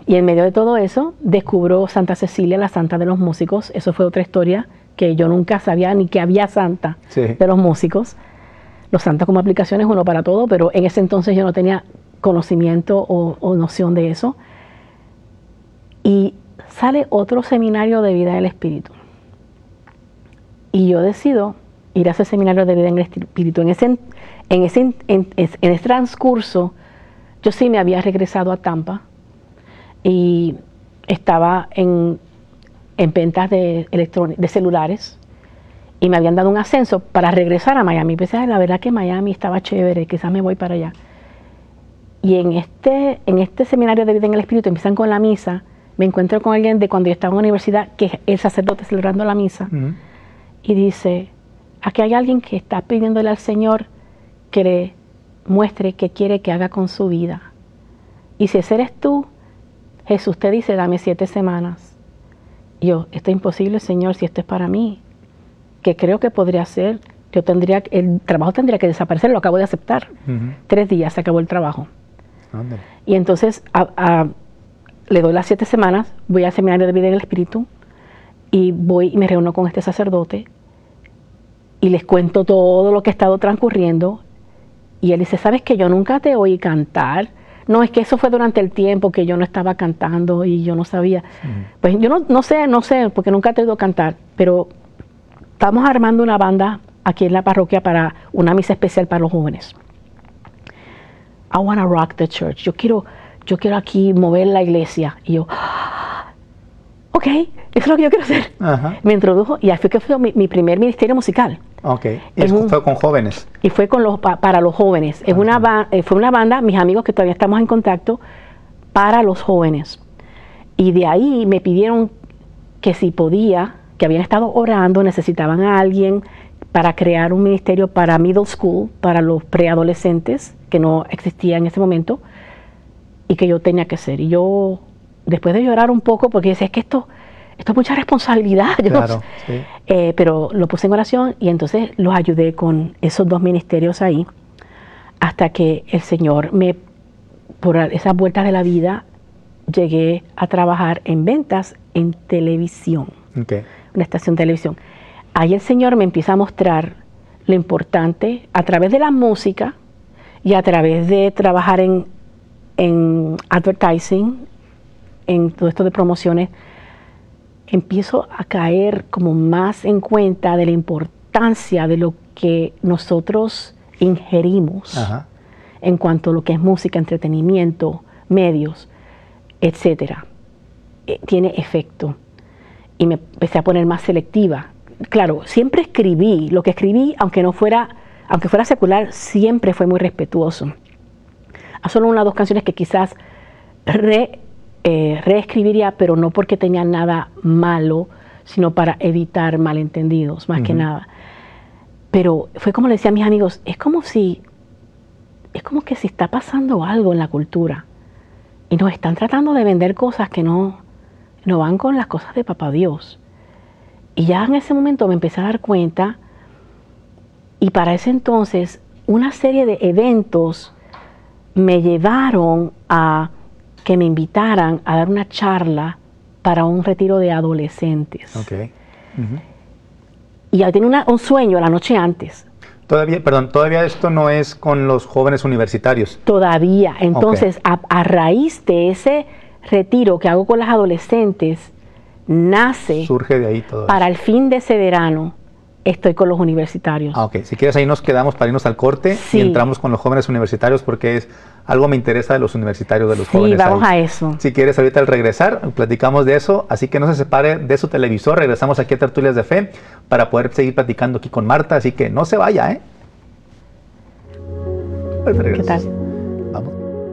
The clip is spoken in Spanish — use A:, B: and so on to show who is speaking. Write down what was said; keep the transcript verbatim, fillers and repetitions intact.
A: Y en medio de todo eso, descubro Santa Cecilia, la santa de los músicos. Eso fue otra historia que yo nunca sabía ni que había santa sí. de los músicos. Los santos como aplicaciones, uno para todo, pero en ese entonces yo no tenía conocimiento o, o noción de eso. Y sale otro seminario de vida del Espíritu. Y yo decido ir a ese seminario de vida en el Espíritu. En ese, en ese, en, en, en ese transcurso, yo sí me había regresado a Tampa y estaba en, en ventas de, de celulares y me habían dado un ascenso para regresar a Miami. Pensé, la verdad que Miami estaba chévere, quizás me voy para allá. Y en este, en este seminario de vida en el Espíritu empiezan con la misa. Me encuentro con alguien de cuando yo estaba en la universidad, que es el sacerdote celebrando la misa, uh-huh. y dice, aquí hay alguien que está pidiéndole al Señor que le muestre qué quiere que haga con su vida. Y si ese eres tú, Jesús te dice, dame siete semanas. Y yo, esto es imposible, Señor, si esto es para mí, que creo que podría ser, yo tendría, el trabajo tendría que desaparecer, lo acabo de aceptar. Uh-huh. Tres días se acabó el trabajo. ¿Dónde? Y entonces, a, a, le doy las siete semanas, voy al seminario de vida en el Espíritu y voy y me reúno con este sacerdote y les cuento todo lo que ha estado transcurriendo y él dice, ¿sabes que yo nunca te oí cantar? No, es que eso fue durante el tiempo que yo no estaba cantando y yo no sabía. Uh-huh. Pues yo no, no sé, no sé, porque nunca te he oído cantar, pero estamos armando una banda aquí en la parroquia para una misa especial para los jóvenes. I wanna rock the church. Yo quiero... yo quiero aquí mover la iglesia. Y yo, ok, eso es lo que yo quiero hacer. Ajá. Me introdujo y así fue que fue mi, mi primer ministerio musical.
B: Ok, y es, fue con jóvenes.
A: Y fue con los, pa, para los jóvenes. Es una, fue una banda, mis amigos que todavía estamos en contacto, para los jóvenes. Y de ahí me pidieron que si podía, que habían estado orando, necesitaban a alguien para crear un ministerio para middle school, para los preadolescentes, que no existía en ese momento, y que yo tenía que ser. Y yo, después de llorar un poco, porque decía, es que esto, esto es mucha responsabilidad, yo
B: claro,
A: no sé.
B: Sí.
A: Eh, pero lo puse en oración y entonces los ayudé con esos dos ministerios ahí, hasta que el Señor me, por esas vueltas de la vida, llegué a trabajar en ventas en televisión,
B: okay.
A: una estación de televisión. Ahí el Señor me empieza a mostrar lo importante a través de la música y a través de trabajar en, en advertising, en todo esto de promociones. Empiezo a caer como más en cuenta de la importancia de lo que nosotros ingerimos. Ajá. En cuanto a lo que es música, entretenimiento, medios, etcétera. Eh, tiene efecto. Y me empecé a poner más selectiva. Claro, siempre escribí, lo que escribí, aunque no fuera, aunque fuera secular, siempre fue muy respetuoso. Hay solo una o dos canciones que quizás re, eh, reescribiría, pero no porque tenía nada malo, sino para evitar malentendidos, más uh-huh. que nada. Pero fue como le decía a mis amigos, es como si, es como que si está pasando algo en la cultura y nos están tratando de vender cosas que no, no van con las cosas de Papá Dios. Y ya en ese momento me empecé a dar cuenta, y para ese entonces una serie de eventos me llevaron a que me invitaran a dar una charla para un retiro de adolescentes.
B: Okay. Uh-huh.
A: Y ya tenía una, un sueño la noche antes.
B: Todavía, perdón, todavía esto no es con los jóvenes universitarios.
A: Todavía. Entonces, okay. a, a raíz de ese retiro que hago con las adolescentes, nace,
B: surge de ahí todo
A: para
B: eso.
A: El fin de ese verano, estoy con los universitarios.
B: Ah, ok, si quieres ahí nos quedamos para irnos al corte
A: sí.
B: y entramos con los jóvenes universitarios porque es algo me interesa de los universitarios, de los
A: sí,
B: jóvenes.
A: Sí, vamos
B: ahí.
A: a eso.
B: Si quieres ahorita al regresar, platicamos de eso, así que no se separe de su televisor, regresamos aquí a Tertulias de Fe para poder seguir platicando aquí con Marta, así que no se vaya, ¿eh?
A: ¿Qué tal?